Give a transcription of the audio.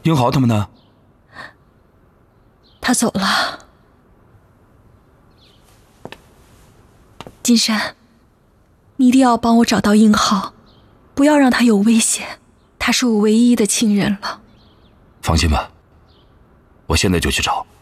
英豪他们呢？ 他走了。金山，你一定要帮我找到英豪，不要让他有危险。他是我唯一的亲人了。 放心吧，我现在就去找。